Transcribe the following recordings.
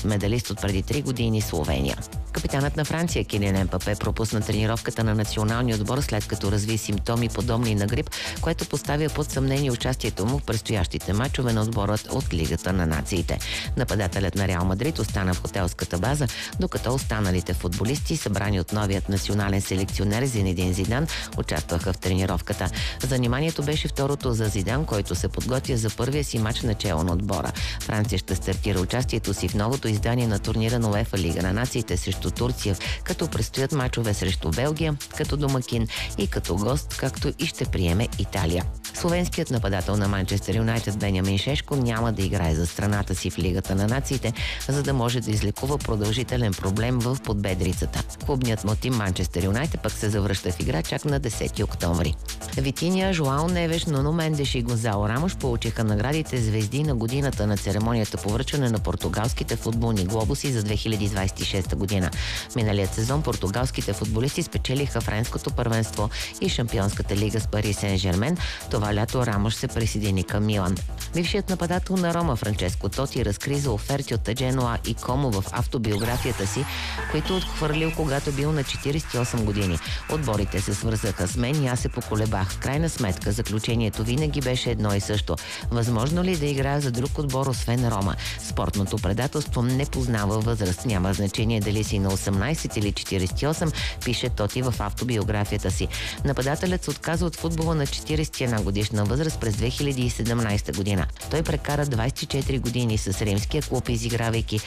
медалист от преди 3 години Словения. Капитанът на Франция Килиан Мбапе пропусна тренировката на националния отбор, след като разви симптоми подобни на грип, което поставя под съмнение участието му в предстоящите мачове на отборът от Лигата на нациите. Нападателят на Реал Мадрид остана в хотелската база, докато останалите футболисти, събрани от новият национален селекционер Зинедин Зидан, участваха в тренировката. Заниманието беше второто за Зидан, който се подготвя за първия си мач начело на отбора. Франция ще стартира участието си в новото издание на турнира на УЕФА Лига на нациите срещу Турция, като предстоят мачове срещу Белгия, като домакин и като гост, както и ще приеме Италия. Словенският нападател на Манчестър Юнайтед Бенямин Шешко няма да играе за страната си в Лигата на нациите, за да може да излекува продължителен проблем в подбедрицата. Клубният му тим Манчестър Юнайтед пък се завръща в игра чак на 10 октомври. Витиния, Жоао Невеш, Нуно Мендеш и Гонзало Рамош получиха наградите звезди на годината на церемонията по връчване на португалските футболни глобуси за 2026 година. Миналият сезон португалските футболисти спечелиха френското първенство и Шампионската лига с Пари Сен-Жермен. Това лято Рамош се присъедини към Милан. Бившият нападател на Рома Франческо Тоти разкри за оферти от Дженуа и Комо в автобиографията си, които отхвърлил, когато бил на 48 години. Отборите се свързаха с мен и аз се поколебах. В крайна сметка заключението винаги беше едно и също. Възможно ли да играя за друг отбор, освен Рома? Спортното предателство не познава възраст. Няма значение дали си на 18 или 48, пише Тоти в автобиографията си. Нападателят се отказа от футбола на 41 годишна възраст през 2017 година. Той прекара 24 години с римския клуб, изигравайки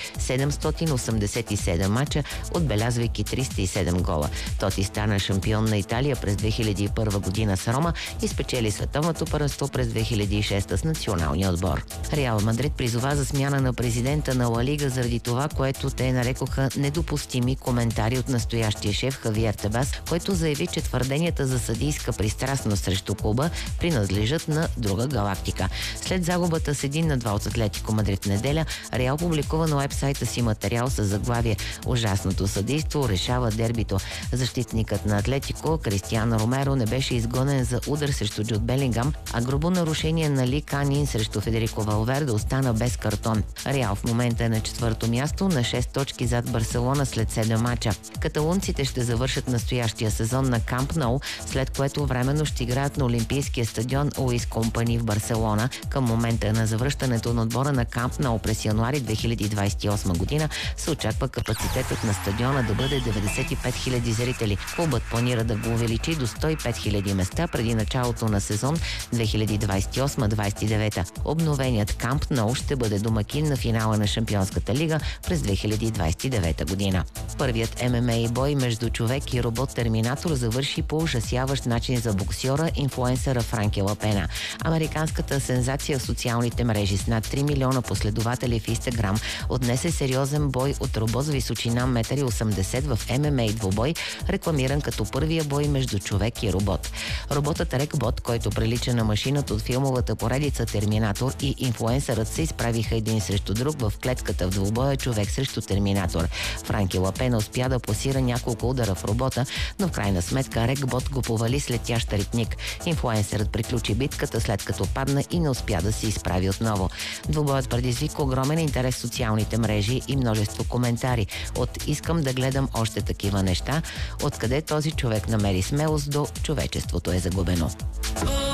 787 мача, отбелязвайки 307 гола. Тоти стана шампион на Италия през 2001 година с Рома и спечели световното първенство през 2006 с националния отбор. Реал Мадрид призова за смяна на президента на Ла Лига заради това, което те нарекоха недопустими коментари от настоящия шеф Хавиер Тебас, който заяви, че твърденията за съдийска пристрастност срещу клуба принадлежат на друга галактика. След загубата с 1-2 от Атлетико Мадрид неделя, Реал публикува на уебсайта си материал с заглавие "Ужасното съдийство решава дербито". Защитникът на Атлетико Кристиано Ромеро не беше изгонен за удар срещу Джуд Белингам, а грубо нарушение на Ли Канин срещу Федерико Валверде остана без картон. Реал в момента е на 4-то място, на 6 точки зад Барселона след 7 мача. Каталунците ще завършат настоящия сезон на Камп Ноу, след което временно ще играят на Олимпийския стадион Луис Компани в Барселона. Към момента на завръщането на отбора на Камп Ноу през януари 2028 година се очаква капацитетът на стадиона да бъде 95 000 зрители. Клубът планира да го увеличи до 105 000 места преди началото на сезон 2028-29. Обновеният Камп Ноу ще бъде домакин на финала на Шампионската лига през 2029 година. Първият ММА бой между човек и робот-терминатор завърши по ужасяващ начин за боксьора, инфлуенсъра Франки Лапена. Американската сензация в социалните мрежи с над 3 милиона последователи в Инстаграм отнесе сериозен бой от робот с височина 1,80 м в ММА двубой, рекламиран като първия бой между човек и робот. Роботът Рекбот, който прилича на машината от филмовата поредица Терминатор, и инфлуенсърът се изправиха един срещу друг в клетката в двубоя човек срещу Терминатор. Франки Лапена успя да пласира няколко удара в робота, но в крайна сметка Рекбот го повали с летящ ритник. Инфлуенсърът приключи битката, след като падна и не успя да се изправи отново. Двубоят предизвика огромен интерес в социалните мрежи и множество коментари. От "искам да гледам още такива неща", "откъде този човек намери смелост" до "човечеството е загубено".